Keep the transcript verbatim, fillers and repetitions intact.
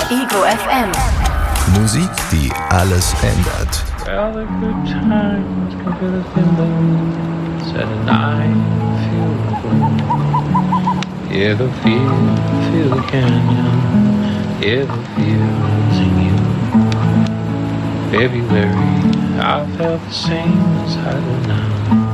Ego F M. Musik, die alles ändert. Well, the good times come to the window, said and I feel the wind. Hear the feel, feel the canyon, hear the fields in you. February, I felt the same as I do now.